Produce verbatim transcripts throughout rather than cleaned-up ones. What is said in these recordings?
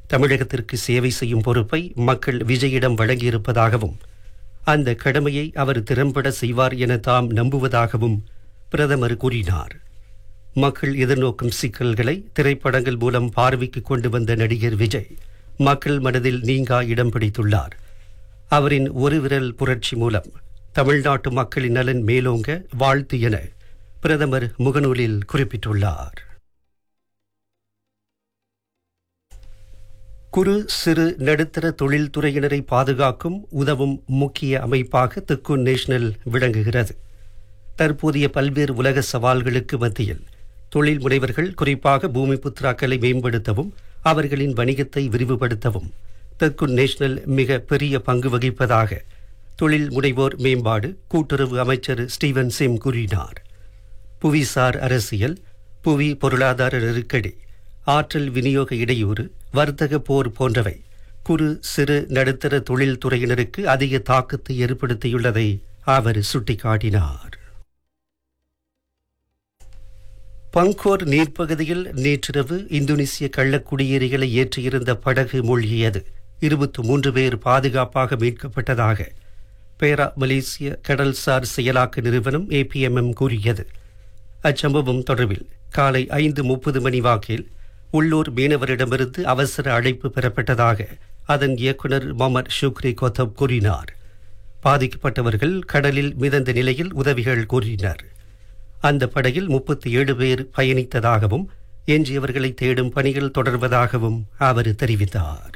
தமிழகத்திற்கு சேவை செய்யும் பொறுப்பை மக்கள் விஜயிடம் வழங்கியிருப்பதாகவும் அந்த கடமையை அவர் திறம்பட செய்வார் என தாம் நம்புவதாகவும் பிரதமர் கூறினார். மக்கள் எதிர்நோக்கும் சிக்கல்களை திரைப்படங்கள் மூலம் பார்வைக்கு கொண்டு வந்த நடிகர் விஜய் மக்கள் மனதில் நீங்கா இடம் பிடித்துள்ளார். அவரின் ஒரு விரல் புரட்சி மூலம் தமிழ்நாட்டு மக்களின் நலன் மேலோங்க வாழ்த்து என பிரதமர் முகநூலில் குறிப்பிட்டுள்ளார். குறு சிறு நடுத்தர தொழில்துறையினரை பாதுகாக்கும் உதவும் முக்கிய அமைப்பாக தெக்கூன் நேஷனல் விளங்குகிறது. தற்போதைய பல்வேறு உலக சவால்களுக்கு மத்தியில் தொழில் முனைவர்கள், குறிப்பாக பூமி புத்ராக்களை மேம்படுத்தவும் அவர்களின் வணிகத்தை விரிவுபடுத்தவும் தெக்கூன் நேஷனல் மிக பெரிய பங்கு வகிப்பதாக தொழில் முனைவோர் மேம்பாடு கூட்டுறவு அமைச்சர் ஸ்டீவன் சிம் கூறினார். புவிசார் அரசியல், புவி பொருளாதார நெருக்கடி, ஆற்றல் விநியோக இடையூறு, வர்த்தக போர் போன்றவை குறு சிறு நடுத்தர தொழில்துறையினருக்கு அதிக தாக்கத்தை ஏற்படுத்தியுள்ளதை அவர் சுட்டிக்காட்டினார். பங்கோர் நீர்ப்பகுதியில் நேற்றிரவு இந்தோனேசிய கள்ளக்குடியேறிகளை ஏற்றியிருந்த படகு மூழ்கியது. இருபத்தி மூன்று பேர் பாதுகாப்பாக மீட்கப்பட்டதாக பேரா மலேசிய கடல்சார் செயலாக்க நிறுவனம் ஏபிஎம்எம் கூறியது. அச்சம்பவம் தொடர்பில் காலை ஐந்து முப்பது மணி வாக்கில் உள்ளூர் மீனவரிடமிருந்து அவசர அழைப்பு பெறப்பட்டதாக அதன் இயக்குநர் முகமது ஷுக்ரி கொத்தப் கூறினார். பாதிக்கப்பட்டவர்கள் கடலில் மிதந்த நிலையில் உதவிகள் கூறினர். அந்த படகில் முப்பத்தி ஏழு பேர் பயணித்ததாகவும் எஞ்சியவர்களை தேடும் பணிகள் தொடர்வதாகவும் அவர் தெரிவித்தார்.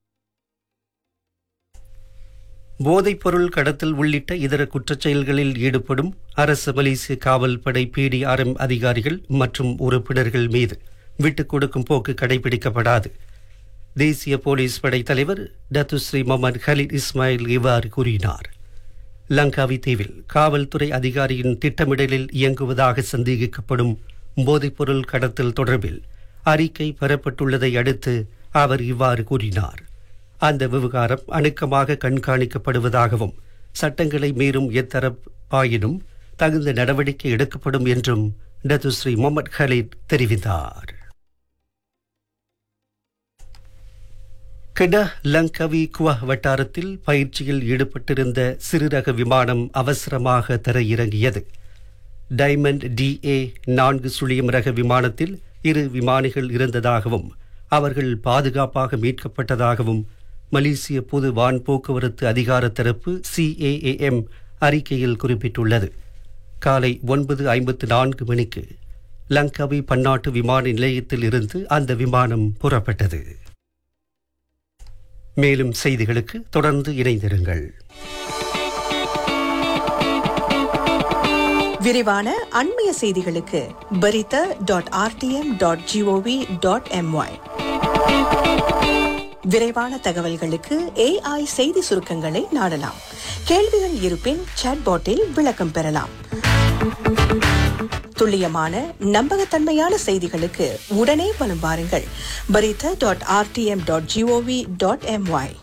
போதைப்பொருள் கடத்தல் உள்ளிட்ட இதர குற்றச்செயல்களில் ஈடுபடும் அரசு மலேசிய காவல்படை பிடிஆர்எம் அதிகாரிகள் மற்றும் உறுப்பினர்கள் மீது விட்டுக் கொடுக்கும் போக்கு கடைபிடிக்கப்படாது. தேசிய போலீஸ் படை தலைவர் டத்துஸ்ரீ முகமது கலீத் இஸ்மாயில் இவ்வாறு கூறினார். லங்காவி தீவில் காவல்துறை அதிகாரியின் திட்டமிடலில் இயங்குவதாக சந்தேகிக்கப்படும் போதைப்பொருள் கடத்தல் தொடர்பில் அறிக்கை பெறப்பட்டுள்ளதை அடுத்து அவர் இவ்வாறு கூறினார். அந்த விவகாரம் அணுக்கமாக கண்காணிக்கப்படுவதாகவும் சட்டங்களை மீறும் எத்தரப்பாயினும் தகுந்த நடவடிக்கை எடுக்கப்படும் என்றும் டத்துஸ்ரீ முகமது கலீத் தெரிவித்தார். கெடா லங்கவி குவா வட்டாரத்தில் பயிற்சியில் ஈடுபட்டிருந்த சிறுரக விமானம் அவசரமாக தரையிறங்கியது. டைமண்ட் டிஏ நான்கு சுழியம் ரக விமானத்தில் இரு விமானிகள் இருந்ததாகவும் அவர்கள் பாதுகாப்பாக மீட்கப்பட்டதாகவும் மலேசிய பொது வான் போக்குவரத்து அதிகார தரப்பு சிஏஏஎம் அறிக்கையில் குறிப்பிட்டுள்ளது. காலை ஒன்பது ஐம்பத்து நான்கு மணிக்கு லங்கவி பன்னாட்டு விமான நிலையத்தில் இருந்து அந்த விமானம் புறப்பட்டது. மேலும் செய்திகளுக்கு தொடர்ந்து இணைந்திருங்கள். விரிவான அண்மைய செய்திகளுக்கு பரித dot RTM dot gov dot MY. விரைவான தகவல்களுக்கு ஏஐ செய்தி சுருக்கங்களை நாடலாம். கேள்விகள் இருப்பின் சாட்பாட்டில் விளக்கம் பெறலாம். துல்லியமான நம்பகத்தன்மையான செய்திகளுக்கு உடனே வலம் வாருங்கள். பரித dot RTM dot gov dot MY.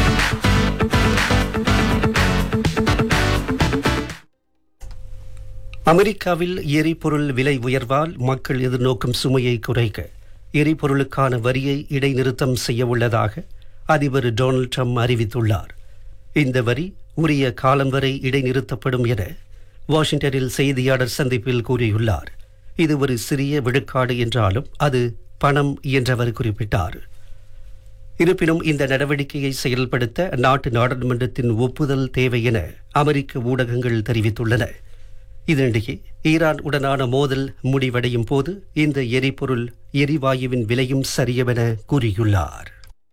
அமெரிக்காவில் எரிபொருள் விலை உயர்வால் மக்கள் எதிர்நோக்கும் சுமையை குறைக்க எரிபொருளுக்கான வரியை இடைநிறுத்தம் செய்ய உள்ளதாக அதிபர் டொனால்ட் ட்ரம்ப் அறிவித்துள்ளார். இந்த வரி உரிய காலம் வரை இடைநிறுத்தப்படும் என வாஷிங்டனில் செய்தியாளர் சந்திப்பில் கூறியுள்ளார். இது ஒரு சிறிய விழுக்காடு என்றாலும் அது பணம் என்றவர் குறிப்பிட்டார். இருப்பினும் இந்த நடவடிக்கையை செயல்படுத்த நாட்டு நாடாளுமன்றத்தின் ஒப்புதல் தேவை என அமெரிக்க ஊடகங்கள் தெரிவித்துள்ளன. இதனிடையே ஈரான் உடனான மோதல் முடிவடையும் போது இந்த எரிபொருள் எரிவாயுவின் விலையும் சரியென கூறியுள்ளார்.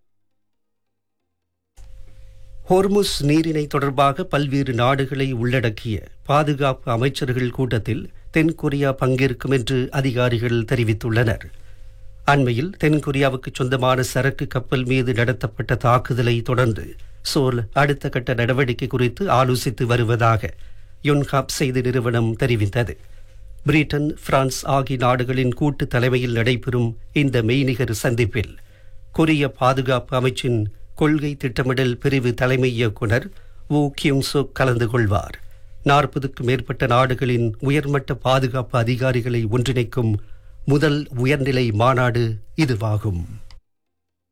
ஹோர்முஸ் நீரிணை தொடர்பாக பல்வேறு நாடுகளை உள்ளடக்கிய பாதுகாப்பு அமைச்சர்கள் கூட்டத்தில் தென்கொரியா பங்கேற்கும் என்று அதிகாரிகள் தெரிவித்துள்ளனர். அண்மையில் தென்கொரியாவுக்கு சொந்தமான சரக்கு கப்பல் மீது நடத்தப்பட்ட தாக்குதலை தொடர்ந்து சோல் அடுத்த கட்ட நடவடிக்கை குறித்து ஆலோசித்து வருவதாக யோன்ஹாப் செய்தி நிறுவனம் தெரிவித்தது. பிரிட்டன், பிரான்ஸ் ஆகிய நாடுகளின் கூட்டு தலைமையில் நடைபெறும் இந்த மெய்நிகர் சந்திப்பில் கொரிய பாதுகாப்பு அமைச்சின் கொள்கை திட்டமிடல் பிரிவு தலைமை இயக்குநர் வு கியூங் சோக் கலந்து கொள்வார். நாற்பதுக்கும் மேற்பட்ட நாடுகளின் உயர்மட்ட பாதுகாப்பு அதிகாரிகளை ஒன்றிணைக்கும் முதல் உயர்நிலை மாநாடு இதுவாகும்.